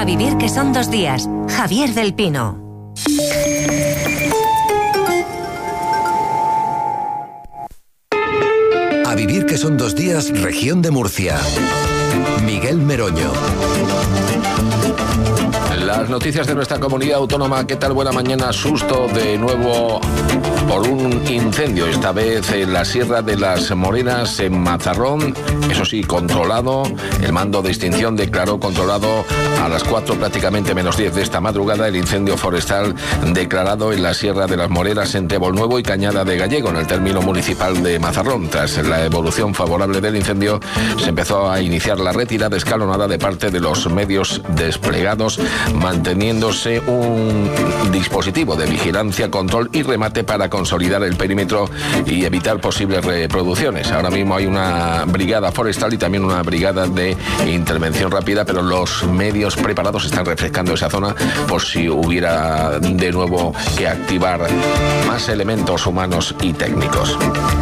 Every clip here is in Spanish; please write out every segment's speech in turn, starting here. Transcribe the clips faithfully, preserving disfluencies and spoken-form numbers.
vivir que son dos días. Javier del Pino. A vivir que son dos días, región de Murcia. Miguel Meroño. Las noticias de nuestra comunidad autónoma. ¿Qué tal? Buena mañana. Susto de nuevo por un incendio, esta vez en la Sierra de las Moreras, en Mazarrón. Eso sí, controlado. El mando de extinción declaró controlado a las cuatro, prácticamente menos diez de esta madrugada, el incendio forestal declarado en la Sierra de las Moreras, entre Bolnuevo y Cañada de Gallego, en el término municipal de Mazarrón. Tras la evolución favorable del incendio, se empezó a iniciar la retirada escalonada de parte de los medios desplegados, manteniéndose un dispositivo de vigilancia, control y remate para consolidar el perímetro y evitar posibles reproducciones. Ahora mismo hay una brigada forestal y también una brigada de intervención rápida, pero los medios preparados están refrescando esa zona por si hubiera de nuevo que activar más elementos humanos y técnicos.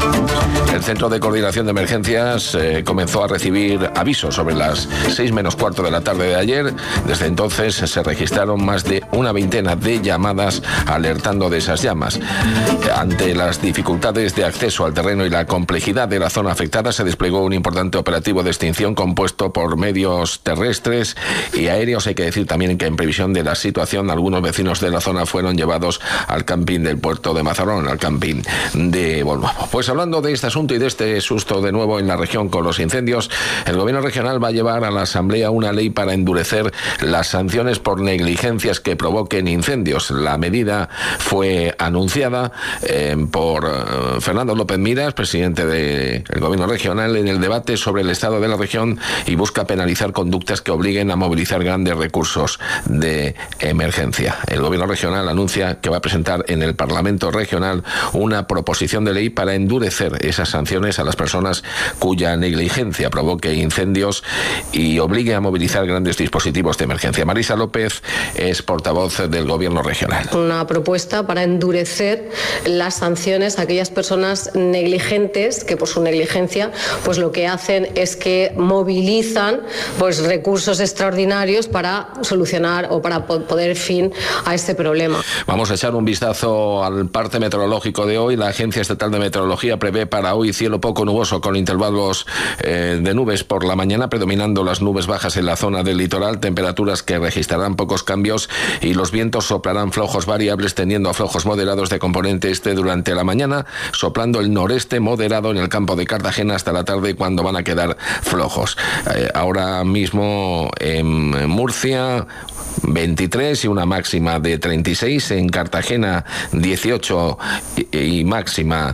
El Centro de Coordinación de Emergencias eh, comenzó a recibir avisos sobre las seis menos cuarto de la tarde de ayer. Desde entonces se registraron más de una veintena de llamadas alertando de esas llamas. Ante las dificultades de acceso al terreno y la complejidad de la zona afectada, se desplegó un importante operativo de extinción compuesto por medios terrestres y aéreos. Hay que decir también que, en previsión de la situación, algunos vecinos de la zona fueron llevados al camping del puerto de Mazarrón, al camping de Bolnuevo. Pues hablando de este asunto y de este susto de nuevo en la región con los incendios, el gobierno regional va a llevar a la Asamblea una ley para endurecer las sanciones por negligencias que provoquen incendios. La medida fue anunciada eh, por eh, Fernando López Miras, presidente del gobierno regional, en el debate sobre el estado de la región, y busca penalizar conductas que obliguen a movilizar grandes recursos de emergencia. El gobierno regional anuncia que va a presentar en el Parlamento regional una proposición de ley para endurecer esas sanciones a las personas cuya negligencia provoque incendios y obligue a movilizar grandes dispositivos de emergencia. Marisa López es portavoz del gobierno regional. Una propuesta para endurecer las sanciones a aquellas personas negligentes que por su negligencia pues lo que hacen es que movilizan pues recursos extraordinarios para solucionar o para poner fin a este problema. Vamos a echar un vistazo al parte meteorológico de hoy. La Agencia Estatal de Meteorología prevé para hoy cielo poco nuboso con intervalos eh, de nubes por la mañana, predominando las nubes bajas en la zona del litoral, temperaturas que registrarán pocos cambios y los vientos soplarán flojos variables tendiendo a flojos moderados de componente este durante la mañana, soplando el noreste moderado en el campo de Cartagena hasta la tarde, cuando van a quedar flojos. Eh, ahora mismo en Murcia veintitrés y una máxima de treinta y seis, en Cartagena dieciocho y, y máxima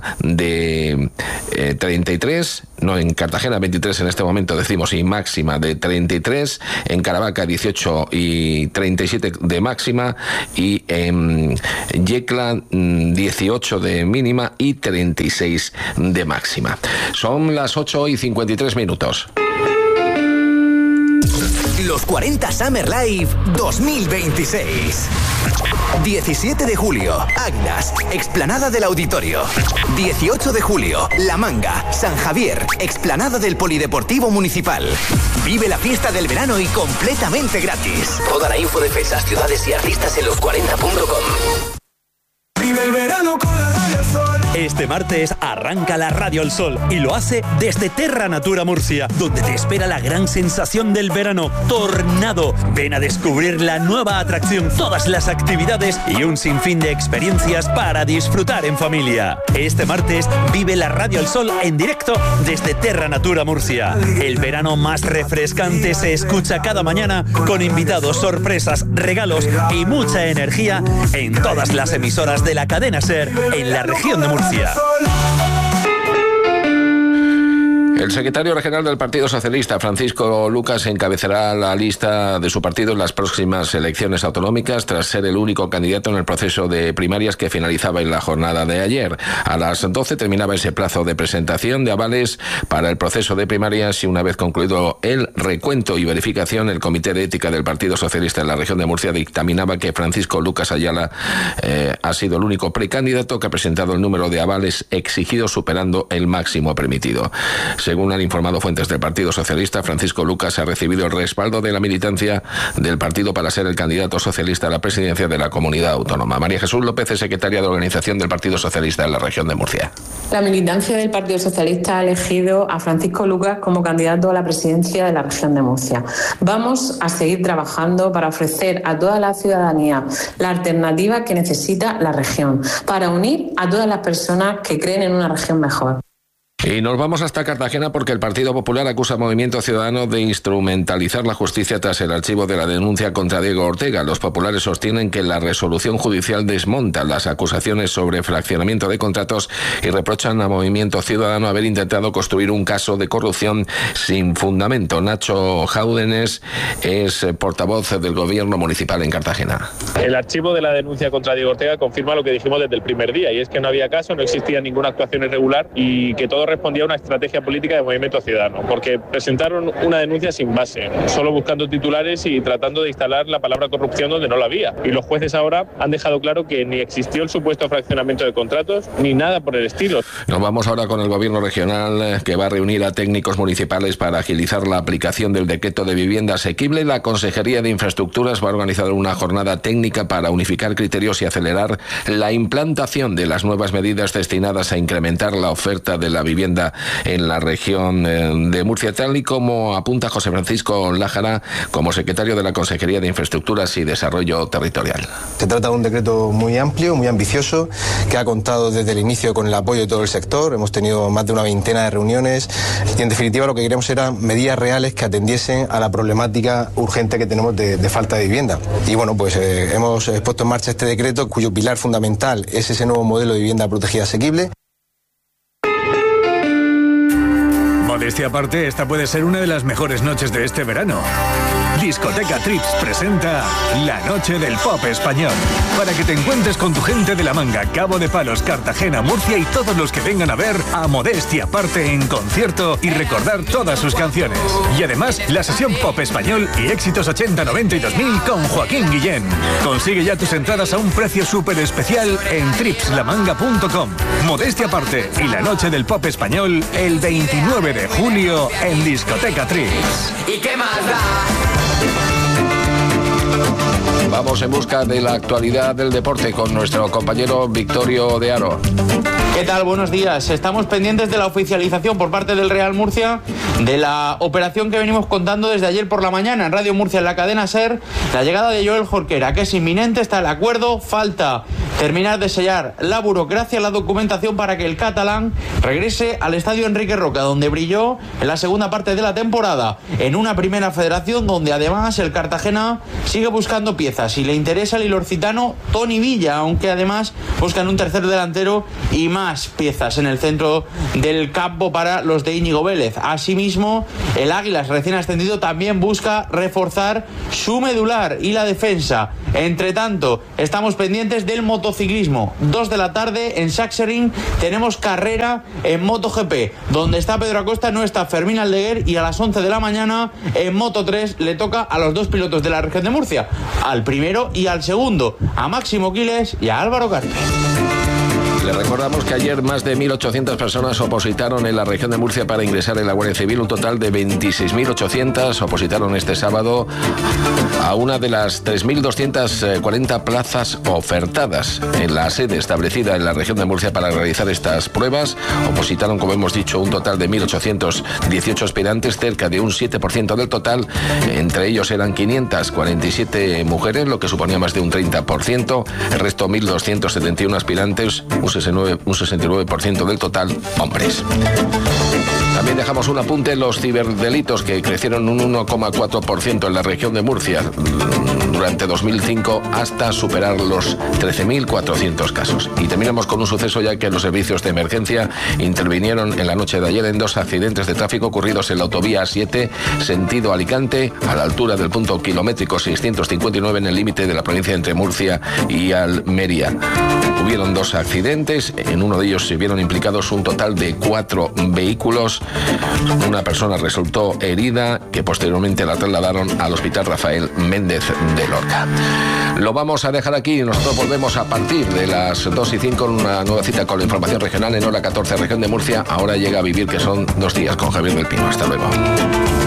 de eh, treinta y tres, no, en Cartagena veintitrés en este momento decimos, y máxima de treinta y tres, en Caravaca dieciocho y treinta y siete de máxima, y en Yecla dieciocho de mínima y treinta y seis de máxima. Son las ocho y cincuenta y tres minutos. Los cuarenta Summer Live dos mil veintiséis. diecisiete de julio, Águilas, explanada del Auditorio. dieciocho de julio, La Manga, San Javier, explanada del Polideportivo Municipal. Vive la fiesta del verano y completamente gratis. Toda la info de fechas, ciudades y artistas en los cuarenta punto com. Vive el verano con la Radio El Sol. Este martes arranca la Radio El Sol y lo hace desde Terra Natura Murcia, donde te espera la gran sensación del verano, Tornado. Ven a descubrir la nueva atracción, todas las actividades y un sinfín de experiencias para disfrutar en familia. Este martes vive la Radio El Sol en directo desde Terra Natura Murcia. El verano más refrescante se escucha cada mañana con invitados, sorpresas, regalos y mucha energía en todas las emisoras de la cadena SER en la región de Murcia. El secretario regional del Partido Socialista, Francisco Lucas, encabezará la lista de su partido en las próximas elecciones autonómicas, tras ser el único candidato en el proceso de primarias que finalizaba en la jornada de ayer. A las doce terminaba ese plazo de presentación de avales para el proceso de primarias y, una vez concluido el recuento y verificación, el Comité de Ética del Partido Socialista en la región de Murcia dictaminaba que Francisco Lucas Ayala eh, ha sido el único precandidato que ha presentado el número de avales exigidos, superando el máximo permitido. Se Según han informado fuentes del Partido Socialista, Francisco Lucas ha recibido el respaldo de la militancia del partido para ser el candidato socialista a la presidencia de la comunidad autónoma. María Jesús López es secretaria de organización del Partido Socialista en la región de Murcia. La militancia del Partido Socialista ha elegido a Francisco Lucas como candidato a la presidencia de la región de Murcia. Vamos a seguir trabajando para ofrecer a toda la ciudadanía la alternativa que necesita la región, para unir a todas las personas que creen en una región mejor. Y nos vamos hasta Cartagena porque el Partido Popular acusa al Movimiento Ciudadano de instrumentalizar la justicia tras el archivo de la denuncia contra Diego Ortega. Los populares sostienen que la resolución judicial desmonta las acusaciones sobre fraccionamiento de contratos y reprochan al Movimiento Ciudadano haber intentado construir un caso de corrupción sin fundamento. Nacho Jáudenes es portavoz del Gobierno municipal en Cartagena. El archivo de la denuncia contra Diego Ortega confirma lo que dijimos desde el primer día, y es que no había caso, no existía ninguna actuación irregular y que todo respondía a una estrategia política de Movimiento Ciudadano, porque presentaron una denuncia sin base, solo buscando titulares y tratando de instalar la palabra corrupción donde no la había. Y los jueces ahora han dejado claro que ni existió el supuesto fraccionamiento de contratos, ni nada por el estilo. Nos vamos ahora con el Gobierno regional, que va a reunir a técnicos municipales para agilizar la aplicación del decreto de vivienda asequible. La Consejería de Infraestructuras va a organizar una jornada técnica para unificar criterios y acelerar la implantación de las nuevas medidas destinadas a incrementar la oferta de la vivienda en la región de Murcia, tal y como apunta José Francisco Lájara como secretario de la Consejería de Infraestructuras y Desarrollo Territorial. Se trata de un decreto muy amplio, muy ambicioso, que ha contado desde el inicio con el apoyo de todo el sector. Hemos tenido más de una veintena de reuniones y, en definitiva, lo que queremos eran medidas reales que atendiesen a la problemática urgente que tenemos de, de falta de vivienda. Y bueno, pues eh, hemos puesto en marcha este decreto, cuyo pilar fundamental es ese nuevo modelo de vivienda protegida asequible. Modestia aparte, esta puede ser una de las mejores noches de este verano. Discoteca Trips presenta La Noche del Pop Español, para que te encuentres con tu gente de La Manga, Cabo de Palos, Cartagena, Murcia y todos los que vengan a ver a Modestia aparte en concierto y recordar todas sus canciones. Y además, la sesión Pop Español y éxitos ochenta, noventa y dos mil con Joaquín Guillén. Consigue ya tus entradas a un precio súper especial en trips la manga punto com. Modestia aparte y La Noche del Pop Español el veintinueve de julio en Discoteca Trips. ¿Y qué más da? Vamos en busca de la actualidad del deporte con nuestro compañero Victorio de Aro. ¿Qué tal? Buenos días. Estamos pendientes de la oficialización por parte del Real Murcia de la operación que venimos contando desde ayer por la mañana en Radio Murcia, en la cadena SER, la llegada de Joel Jorquera, que es inminente, está el acuerdo, falta terminar de sellar la burocracia, la documentación para que el catalán regrese al estadio Enrique Roca, donde brilló en la segunda parte de la temporada, en una primera federación donde además el Cartagena sigue buscando piezas y le interesa el ilorcitano Toni Villa, aunque además buscan un tercer delantero y más piezas en el centro del campo para los de Íñigo Vélez. Asimismo, el Águilas recién ascendido también busca reforzar su medular y la defensa. Entre tanto, estamos pendientes del motociclismo. Dos de la tarde en Sachsenring tenemos carrera en MotoGP. Donde está Pedro Acosta no está Fermín Aldeguer, y a las once de la mañana en Moto tres le toca a los dos pilotos de la región de Murcia, al primero y al segundo, a Máximo Quiles y a Álvaro Carpio. Le recordamos que ayer más de mil ochocientas personas opositaron en la región de Murcia para ingresar en la Guardia Civil. Un total de veintiséis mil ochocientas opositaron este sábado a una de las tres mil doscientas cuarenta plazas ofertadas en la sede establecida en la región de Murcia para realizar estas pruebas. Opositaron, como hemos dicho, un total de mil ochocientos dieciocho aspirantes, cerca de un siete por ciento del total. Entre ellos eran quinientas cuarenta y siete mujeres, lo que suponía más de un treinta por ciento. El resto, mil doscientos setenta y uno aspirantes, un sesenta y nueve por ciento del total, hombres. También dejamos un apunte: los ciberdelitos, que crecieron un uno coma cuatro por ciento en la región de Murcia durante dos mil cinco, hasta superar los trece mil cuatrocientos casos. Y terminamos con un suceso, ya que los servicios de emergencia intervinieron en la noche de ayer en dos accidentes de tráfico ocurridos en la autovía A siete, sentido Alicante, a la altura del punto kilométrico seiscientos cincuenta y nueve, en el límite de la provincia entre Murcia y Almería. Hubieron dos accidentes, en uno de ellos se vieron implicados un total de cuatro vehículos. Una persona resultó herida, que posteriormente la trasladaron al Hospital Rafael Méndez de Lorca. Lo vamos a dejar aquí. Nosotros volvemos a partir de las dos y cinco en una nueva cita con la información regional en hora catorce, región de Murcia. Ahora llega a Vivir, que son dos días con Javier del Pino. Hasta luego.